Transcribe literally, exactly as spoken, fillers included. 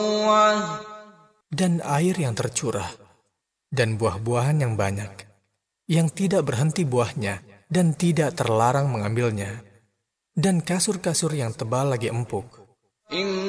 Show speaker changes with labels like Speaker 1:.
Speaker 1: dan air yang tercurah, dan buah-buahan yang banyak, yang tidak berhenti buahnya, dan tidak terlarang mengambilnya, dan kasur-kasur yang tebal lagi empuk.